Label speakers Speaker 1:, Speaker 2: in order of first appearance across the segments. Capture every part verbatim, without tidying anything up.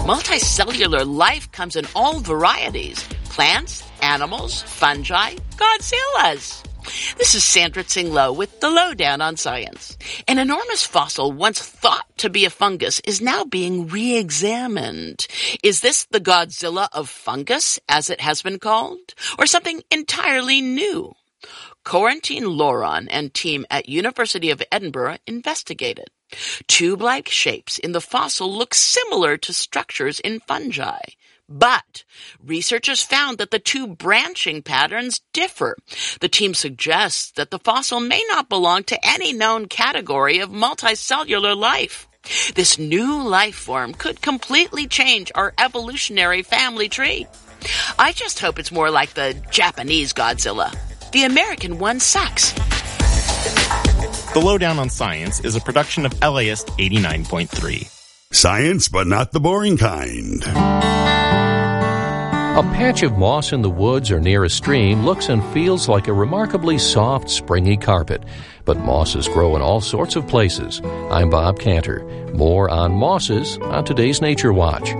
Speaker 1: Multicellular life comes in all varieties: plants, animals, fungi, Godzillas. This is Sandra Tsing Loh with The Lowdown on Science. An enormous fossil once thought to be a fungus is now being re-examined. Is this the Godzilla of fungus, as it has been called, or something entirely new? Corentin Loron and team at University of Edinburgh investigated. Tube-like shapes in the fossil look similar to structures in fungi. But researchers found that the two branching patterns differ. The team suggests that the fossil may not belong to any known category of multicellular life. This new life form could completely change our evolutionary family tree. I just hope it's more like the Japanese Godzilla. The American one sucks.
Speaker 2: The Lowdown on Science is a production of L A S eighty-nine point three.
Speaker 3: Science, but not the boring kind.
Speaker 4: A patch of moss in the woods or near a stream looks and feels like a remarkably soft, springy carpet. But mosses grow in all sorts of places. I'm Bob Cantor. More on mosses on today's Nature Watch.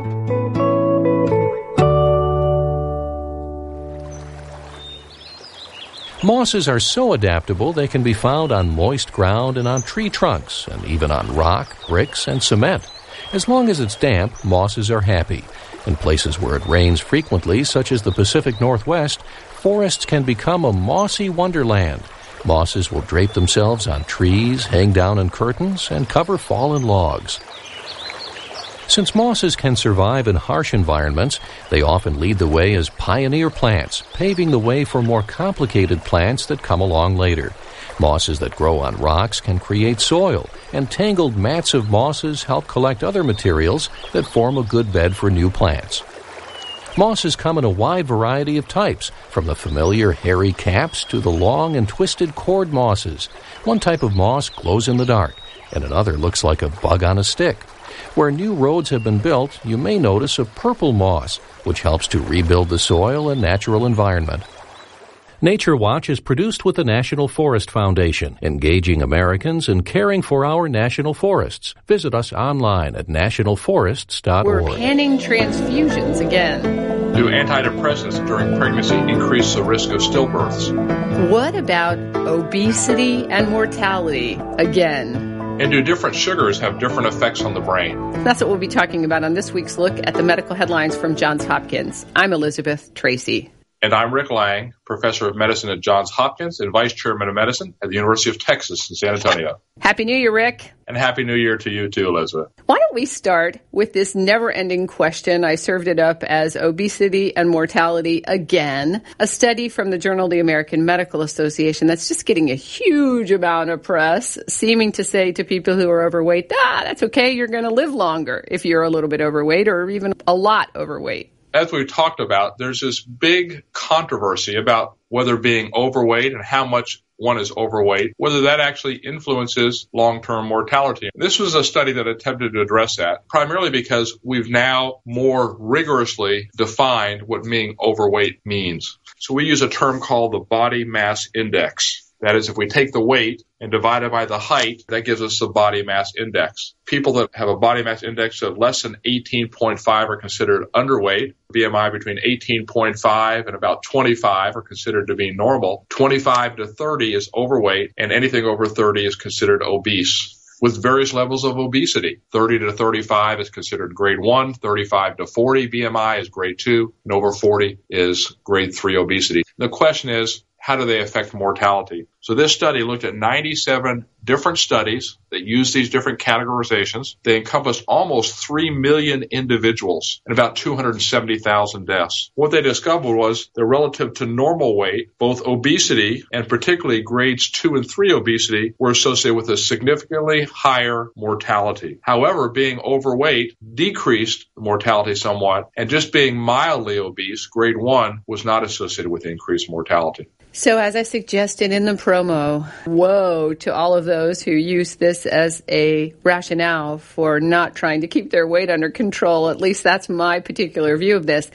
Speaker 4: Mosses are so adaptable they can be found on moist ground and on tree trunks, and even on rock, bricks, and cement. As long as it's damp, mosses are happy. In places where it rains frequently, such as the Pacific Northwest, forests can become a mossy wonderland. Mosses will drape themselves on trees, hang down in curtains, and cover fallen logs. Since mosses can survive in harsh environments, they often lead the way as pioneer plants, paving the way for more complicated plants that come along later. Mosses that grow on rocks can create soil, and tangled mats of mosses help collect other materials that form a good bed for new plants. Mosses come in a wide variety of types, from the familiar hairy caps to the long and twisted cord mosses. One type of moss glows in the dark, and another looks like a bug on a stick. Where new roads have been built, you may notice a purple moss, which helps to rebuild the soil and natural environment. Nature Watch is produced with the National Forest Foundation, engaging Americans in caring for our national forests. Visit us online at national forests dot org.
Speaker 5: We're panning transfusions again.
Speaker 6: Do antidepressants during pregnancy increase the risk of stillbirths?
Speaker 5: What about obesity and mortality again?
Speaker 6: And do different sugars have different effects on the brain?
Speaker 5: That's what we'll be talking about on this week's look at the medical headlines from Johns Hopkins. I'm Elizabeth Tracy.
Speaker 6: And I'm Rick Lang, professor of medicine at Johns Hopkins and vice chairman of medicine at the University of Texas in San Antonio.
Speaker 5: Happy New Year, Rick.
Speaker 6: And Happy New Year to you too, Elizabeth.
Speaker 5: Why don't we start with this never-ending question? I served it up as obesity and mortality again. A study from the Journal of the American Medical Association that's just getting a huge amount of press, seeming to say to people who are overweight, ah, that's okay, you're going to live longer if you're a little bit overweight or even a lot overweight.
Speaker 6: As we've talked about, there's this big controversy about whether being overweight and how much one is overweight, whether that actually influences long-term mortality. This was a study that attempted to address that, primarily because we've now more rigorously defined what being overweight means. So we use a term called the body mass index. That is, if we take the weight and divide it by the height, that gives us the body mass index. People that have a body mass index of less than eighteen point five are considered underweight. B M I between eighteen point five and about twenty-five are considered to be normal. twenty-five to thirty is overweight, and anything over thirty is considered obese, with various levels of obesity. thirty to thirty-five is considered grade one, thirty-five to forty B M I is grade two, and over forty is grade three obesity. The question is, how do they affect mortality? So this study looked at ninety-seven different studies that used these different categorizations. They encompassed almost three million individuals and about two hundred seventy thousand deaths. What they discovered was that relative to normal weight, both obesity and particularly grades two and three obesity were associated with a significantly higher mortality. However, being overweight decreased the mortality somewhat, and just being mildly obese, grade one, was not associated with increased mortality.
Speaker 5: So as I suggested in the promo, woe to all of those who use this as a rationale for not trying to keep their weight under control. At least that's my particular view of this.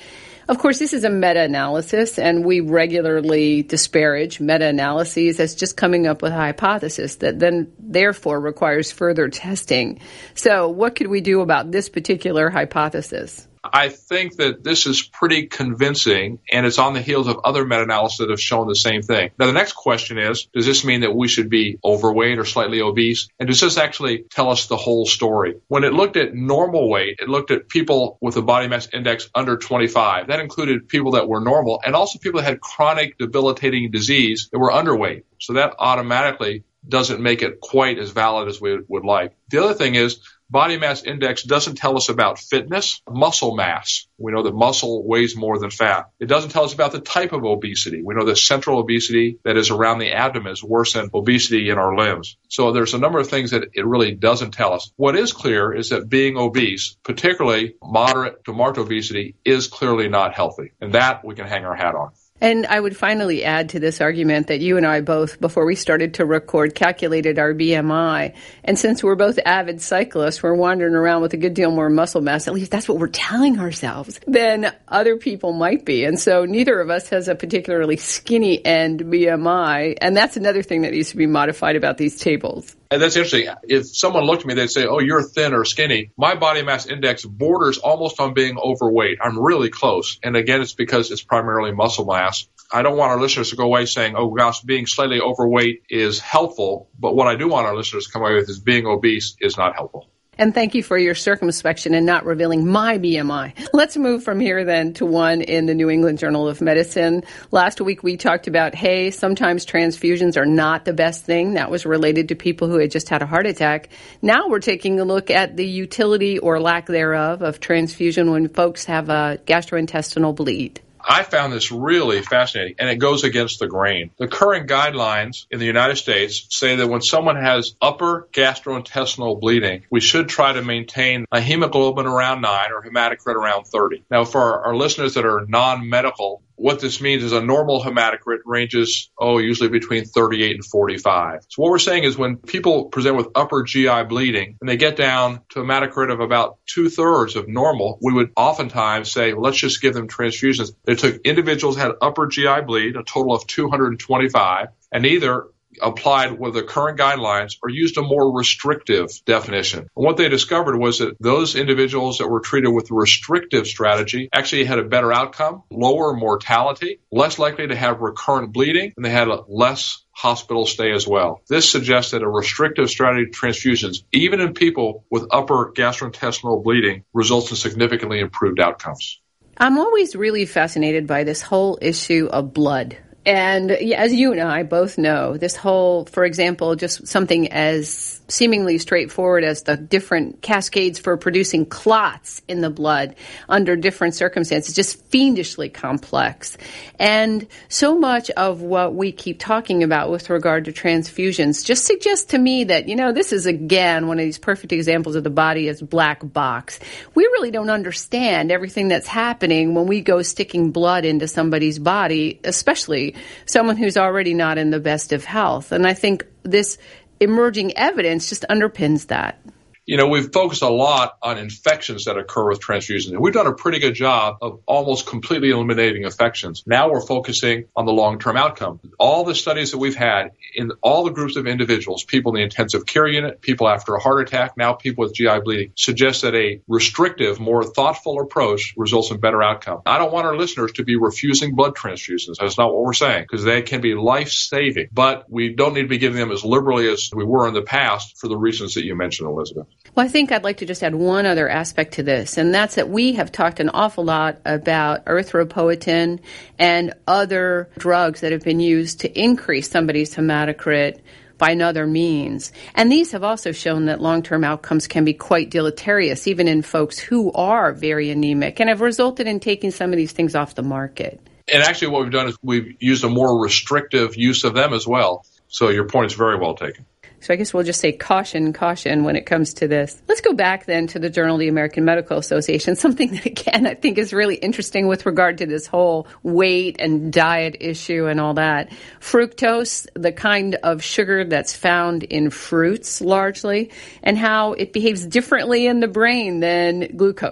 Speaker 5: Of course, this is a meta-analysis, and we regularly disparage meta-analyses as just coming up with a hypothesis that then therefore requires further testing. So what could we do about this particular hypothesis?
Speaker 6: I think that this is pretty convincing, and it's on the heels of other meta-analyses that have shown the same thing. Now, the next question is, does this mean that we should be overweight or slightly obese? And does this actually tell us the whole story? When it looked at normal weight, it looked at people with a body mass index under twenty-five. That included people that were normal and also people that had chronic debilitating disease that were underweight. So that automatically doesn't make it quite as valid as we would like. The other thing is, body mass index doesn't tell us about fitness, muscle mass. We know that muscle weighs more than fat. It doesn't tell us about the type of obesity. We know that central obesity that is around the abdomen is worse than obesity in our limbs. So there's a number of things that it really doesn't tell us. What is clear is that being obese, particularly moderate to marked obesity, is clearly not healthy. And that we can hang our hat on.
Speaker 5: And I would finally add to this argument that you and I both, before we started to record, calculated our B M I. And since we're both avid cyclists, we're wandering around with a good deal more muscle mass, at least that's what we're telling ourselves, than other people might be. And so neither of us has a particularly skinny end B M I. And that's another thing that needs to be modified about these tables.
Speaker 6: And that's interesting. If someone looked at me, they'd say, oh, you're thin or skinny. My body mass index borders almost on being overweight. I'm really close. And again, it's because it's primarily muscle mass. I don't want our listeners to go away saying, oh, gosh, being slightly overweight is helpful. But what I do want our listeners to come away with is being obese is not helpful.
Speaker 5: And thank you for your circumspection in not revealing my B M I. Let's move from here then to one in the New England Journal of Medicine. Last week we talked about, hey, sometimes transfusions are not the best thing. That was related to people who had just had a heart attack. Now we're taking a look at the utility or lack thereof of transfusion when folks have a gastrointestinal bleed.
Speaker 6: I found this really fascinating, and it goes against the grain. The current guidelines in the United States say that when someone has upper gastrointestinal bleeding, we should try to maintain a hemoglobin around nine or hematocrit around thirty. Now, for our, our listeners that are non-medical, what this means is a normal hematocrit ranges, oh, usually between thirty-eight and forty-five. So what we're saying is when people present with upper G I bleeding and they get down to a hematocrit of about two-thirds of normal, we would oftentimes say, let's just give them transfusions. They took individuals who had upper G I bleed, a total of two hundred twenty-five, and either applied with the current guidelines or used a more restrictive definition. And what they discovered was that those individuals that were treated with the restrictive strategy actually had a better outcome, lower mortality, less likely to have recurrent bleeding, and they had a less hospital stay as well. This suggests that a restrictive strategy of transfusions, even in people with upper gastrointestinal bleeding, results in significantly improved outcomes.
Speaker 5: I'm always really fascinated by this whole issue of blood. And as you and I both know, this whole, for example, just something as seemingly straightforward as the different cascades for producing clots in the blood under different circumstances, just fiendishly complex. And so much of what we keep talking about with regard to transfusions just suggests to me that, you know, this is, again, one of these perfect examples of the body as black box. We really don't understand everything that's happening when we go sticking blood into somebody's body, especially someone who's already not in the best of health. And I think this emerging evidence just underpins that.
Speaker 6: You know, we've focused a lot on infections that occur with transfusions. And we've done a pretty good job of almost completely eliminating infections. Now we're focusing on the long-term outcome. All the studies that we've had in all the groups of individuals, people in the intensive care unit, people after a heart attack, now people with G I bleeding, suggest that a restrictive, more thoughtful approach results in better outcome. I don't want our listeners to be refusing blood transfusions. That's not what we're saying, because they can be life-saving. But we don't need to be giving them as liberally as we were in the past for the reasons that you mentioned, Elizabeth.
Speaker 5: Well, I think I'd like to just add one other aspect to this, and that's that we have talked an awful lot about erythropoietin and other drugs that have been used to increase somebody's hematocrit by another means. And these have also shown that long-term outcomes can be quite deleterious, even in folks who are very anemic, and have resulted in taking some of these things off the market.
Speaker 6: And actually what we've done is we've used a more restrictive use of them as well. So your point is very well taken.
Speaker 5: So I guess we'll just say caution, caution when it comes to this. Let's go back then to the Journal of the American Medical Association, something that, again, I think is really interesting with regard to this whole weight and diet issue and all that. Fructose, the kind of sugar that's found in fruits largely, and how it behaves differently in the brain than glucose.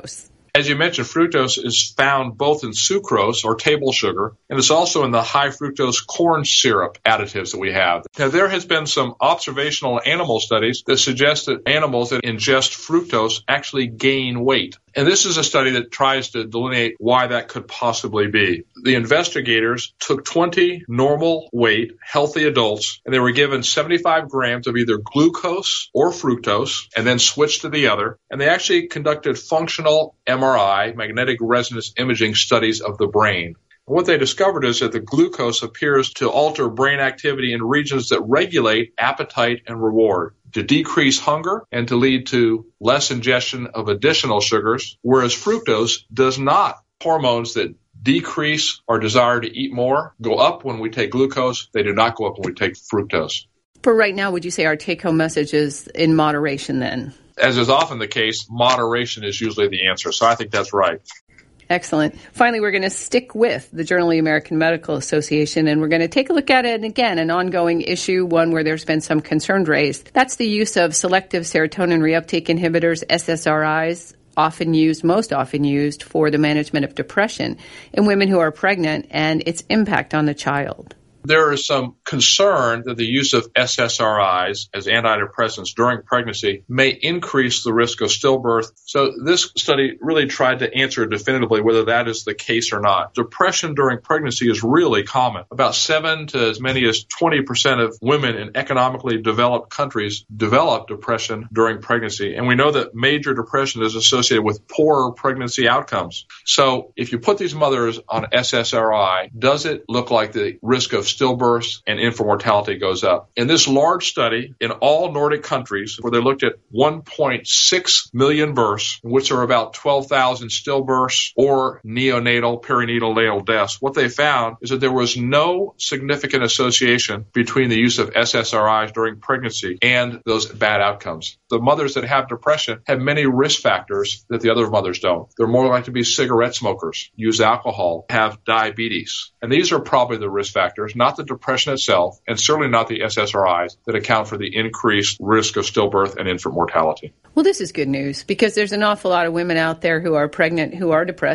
Speaker 6: As you mentioned, fructose is found both in sucrose, or table sugar, and it's also in the high fructose corn syrup additives that we have. Now, there has been some observational animal studies that suggest that animals that ingest fructose actually gain weight. And this is a study that tries to delineate why that could possibly be. The investigators took twenty normal weight, healthy adults, and they were given seventy-five grams of either glucose or fructose, and then switched to the other. And they actually conducted functional M R I, magnetic resonance imaging studies of the brain. And what they discovered is that the glucose appears to alter brain activity in regions that regulate appetite and reward, to decrease hunger and to lead to less ingestion of additional sugars, whereas fructose does not. Hormones that decrease our desire to eat more go up when we take glucose. They do not go up when we take fructose.
Speaker 5: For right now, would you say our take-home message is in moderation then?
Speaker 6: As is often the case, moderation is usually the answer. So I think that's right.
Speaker 5: Excellent. Finally, we're going to stick with the Journal of the American Medical Association, and we're going to take a look at it again, an ongoing issue, one where there's been some concern raised. That's the use of selective serotonin reuptake inhibitors, S S R Is, often used, most often used for the management of depression in women who are pregnant, and its impact on the child.
Speaker 6: There is some concern that the use of S S R Is as antidepressants during pregnancy may increase the risk of stillbirth. So this study really tried to answer definitively whether that is the case or not. Depression during pregnancy is really common. About seven to as many as twenty percent of women in economically developed countries develop depression during pregnancy. And we know that major depression is associated with poorer pregnancy outcomes. So if you put these mothers on S S R I, does it look like the risk of stillbirths and infant mortality goes up? In this large study in all Nordic countries, where they looked at one point six million births, which are about twelve thousand stillbirths or neonatal, perinatal natal deaths, what they found is that there was no significant association between the use of S S R Is during pregnancy and those bad outcomes. The mothers that have depression have many risk factors that the other mothers don't. They're more likely to be cigarette smokers, use alcohol, have diabetes. And these are probably the risk factors, not the depression itself, and certainly not the S S R Is that account for the increased risk of stillbirth and infant mortality.
Speaker 5: Well, this is good news because there's an awful lot of women out there who are pregnant who are depressed.